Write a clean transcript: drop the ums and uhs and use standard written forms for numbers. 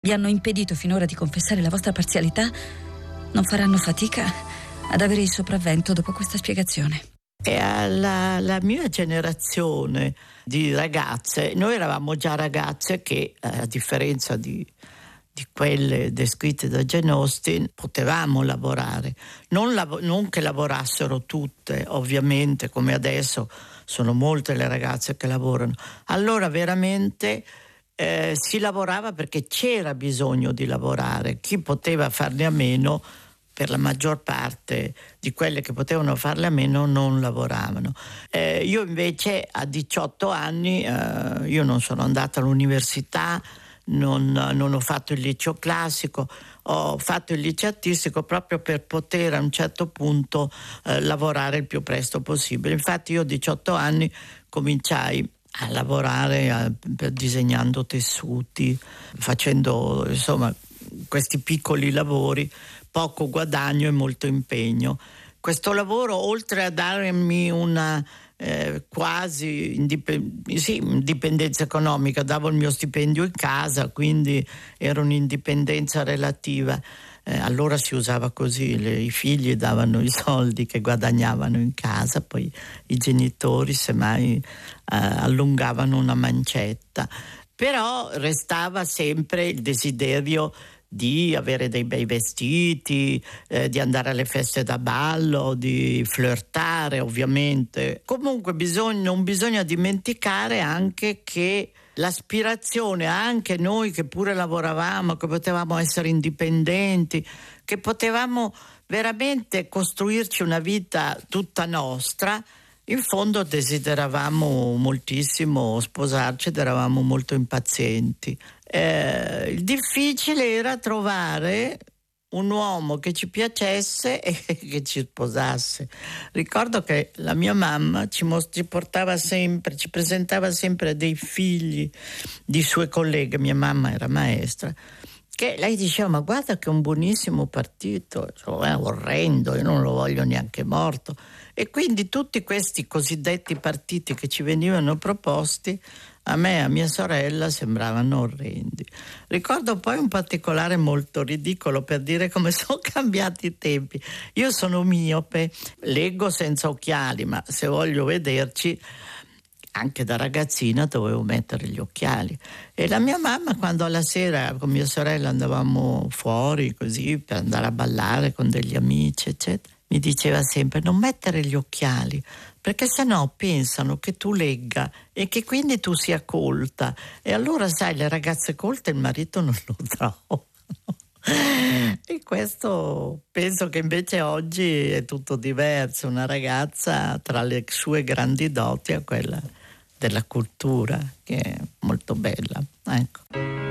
vi hanno impedito finora di confessare la vostra parzialità, non faranno fatica ad avere il sopravvento dopo questa spiegazione. E alla mia generazione di ragazze, noi eravamo già ragazze che, a differenza di quelle descritte da Jane Austen, potevamo lavorare. Non che lavorassero tutte, ovviamente, come adesso sono molte le ragazze che lavorano. Allora veramente si lavorava perché c'era bisogno di lavorare. Chi poteva farne a meno, per la maggior parte di quelle che potevano farle a meno, non lavoravano. Io invece a 18 anni io non sono andata all'università, non ho fatto il liceo classico, ho fatto il liceo artistico proprio per poter a un certo punto lavorare il più presto possibile. Infatti io a 18 anni cominciai a lavorare disegnando tessuti, facendo insomma questi piccoli lavori, poco guadagno e molto impegno. Questo lavoro, oltre a darmi una quasi indipendenza economica, davo il mio stipendio in casa, quindi era un'indipendenza relativa. Allora si usava così, i figli davano i soldi che guadagnavano in casa, poi i genitori semmai allungavano una mancetta. Però restava sempre il desiderio di avere dei bei vestiti, di andare alle feste da ballo, di flirtare ovviamente. Comunque non bisogna dimenticare anche che l'aspirazione, anche noi che pure lavoravamo, che potevamo essere indipendenti, che potevamo veramente costruirci una vita tutta nostra, in fondo desideravamo moltissimo sposarci ed eravamo molto impazienti. Il difficile era trovare un uomo che ci piacesse e che ci sposasse. Ricordo che la mia mamma ci portava sempre, ci presentava sempre dei figli di sue colleghe. Mia mamma era maestra, che lei diceva: ma guarda che è un buonissimo partito, è orrendo, io non lo voglio neanche morto. E quindi tutti questi cosiddetti partiti che ci venivano proposti a me e a mia sorella sembravano orrendi. Ricordo poi un particolare molto ridicolo per dire come sono cambiati i tempi. Io sono miope, leggo senza occhiali, ma se voglio vederci anche da ragazzina dovevo mettere gli occhiali. E la mia mamma, quando alla sera con mia sorella andavamo fuori così per andare a ballare con degli amici eccetera, mi diceva sempre: non mettere gli occhiali, perché sennò pensano che tu legga e che quindi tu sia colta, e allora sai, le ragazze colte il marito non lo trovano. E questo penso che invece oggi è tutto diverso. Una ragazza, tra le sue grandi doti, ha quella della cultura, che è molto bella, ecco.